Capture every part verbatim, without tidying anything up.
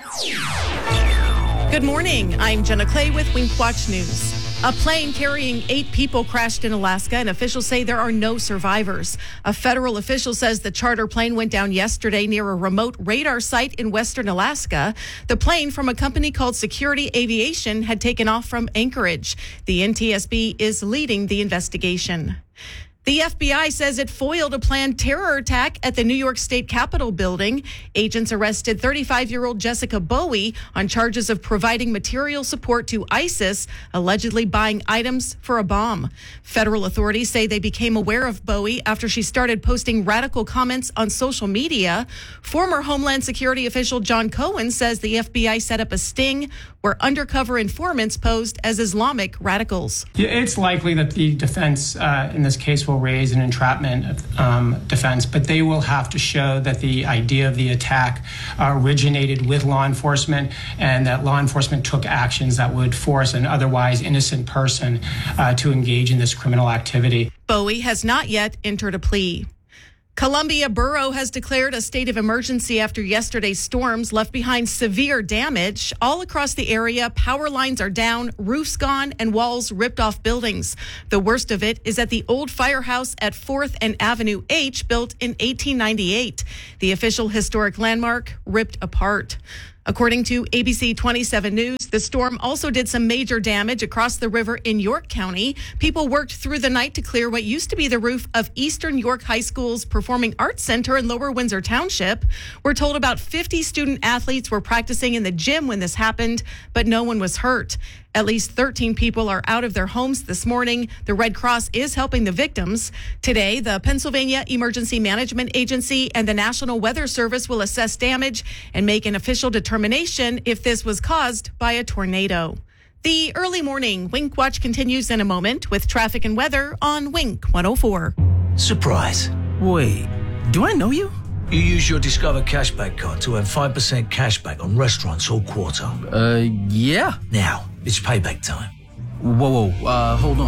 Good morning. I'm Jenna Clay with Wink Watch News. A plane carrying eight people crashed in Alaska, and officials say there are no survivors. A federal official says the charter plane went down yesterday near a remote radar site in western Alaska. The plane from a company called Security Aviation had taken off from Anchorage. The N T S B is leading the investigation. The F B I says it foiled a planned terror attack at the New York State Capitol building. Agents arrested thirty-five-year-old Jessica Bowie on charges of providing material support to ISIS, allegedly buying items for a bomb. Federal authorities say they became aware of Bowie after she started posting radical comments on social media. Former Homeland Security official John Cohen says the F B I set up a sting where undercover informants posed as Islamic radicals. Yeah, it's likely that the defense uh, in this case will raise an entrapment um, defense, but they will have to show that the idea of the attack uh, originated with law enforcement and that law enforcement took actions that would force an otherwise innocent person uh, to engage in this criminal activity. Bowie has not yet entered a plea. Columbia Borough has declared a state of emergency after yesterday's storms left behind severe damage. All across the area, power lines are down, roofs gone, and walls ripped off buildings. The worst of it is at the old firehouse at fourth and Avenue H, built in eighteen ninety-eight. The official historic landmark ripped apart. According to A B C twenty-seven News, the storm also did some major damage across the river in York County. People worked through the night to clear what used to be the roof of Eastern York High School's Performing Arts Center in Lower Windsor Township. We're told about fifty student athletes were practicing in the gym when this happened, but no one was hurt. At least thirteen people are out of their homes this morning. The Red Cross is helping the victims. Today, the Pennsylvania Emergency Management Agency and the National Weather Service will assess damage and make an official determination if this was caused by a tornado. The early morning Wink Watch continues in a moment with traffic and weather on Wink one oh four. Surprise. Wait, do I know you? You use your Discover Cashback card to earn five percent cashback on restaurants all quarter. Uh, yeah. Now, it's payback time. Whoa, whoa, uh, hold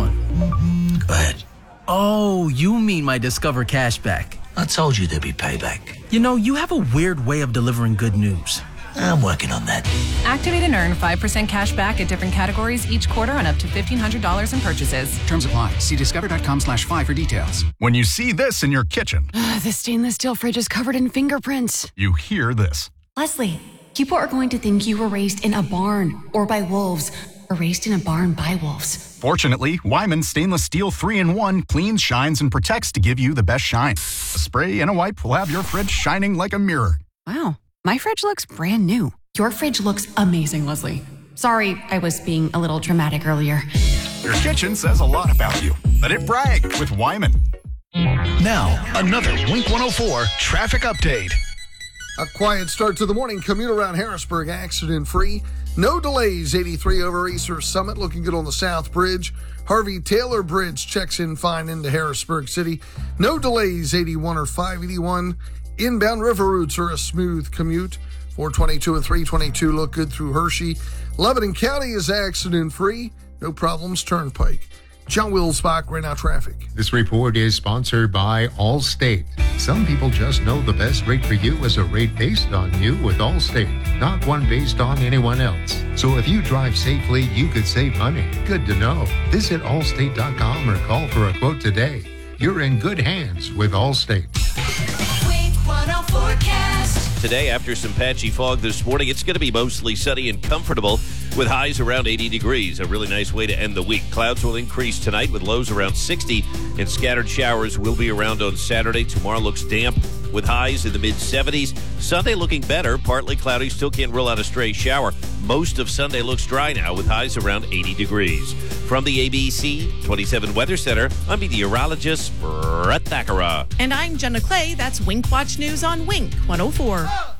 on. Go ahead. Oh, you mean my Discover Cashback. I told you there'd be payback. You know, you have a weird way of delivering good news. I'm working on that. Activate and earn five percent cash back at different categories each quarter on up to fifteen hundred dollars in purchases. Terms apply. See discover.com slash five for details. When you see this in your kitchen, uh, the stainless steel fridge is covered in fingerprints. You hear this. Leslie, people are going to think you were raised in a barn or by wolves or raised in a barn by wolves. Fortunately, Wyman Stainless Steel three in one cleans, shines, and protects to give you the best shine. A spray and a wipe will have your fridge shining like a mirror. Wow. My fridge looks brand new. Your fridge looks amazing, Leslie. Sorry, I was being a little dramatic earlier. Your kitchen says a lot about you. Let it brag with Wyman. Now, another Wink one oh four traffic update. A quiet start to the morning. Commute around Harrisburg accident-free. No delays. eighty-three over Easter Summit. Looking good on the South Bridge. Harvey Taylor Bridge checks in fine into Harrisburg City. No delays. eighty-one or five eighty-one. Inbound river routes are a smooth commute. four twenty-two and three twenty-two look good through Hershey. Lebanon County is accident-free. No problems. Turnpike. John Wilsbach, right now traffic. This report is sponsored by Allstate. Some people just know the best rate for you is a rate based on you with Allstate, not one based on anyone else. So if you drive safely, you could save money. Good to know. Visit allstate dot com or call for a quote today. You're in good hands with Allstate. Today, after some patchy fog this morning, it's going to be mostly sunny and comfortable with highs around eighty degrees. A really nice way to end the week. Clouds will increase tonight with lows around sixty, and scattered showers will be around on Saturday. Tomorrow looks damp with highs in the mid seventies. Sunday looking better, partly cloudy. Still can't rule out a stray shower. Most of Sunday looks dry now with highs around eighty degrees. From the A B C twenty-seven Weather Center, I'm meteorologist Brett Thakara. And I'm Jenna Clay. That's Wink Watch News on Wink one oh four.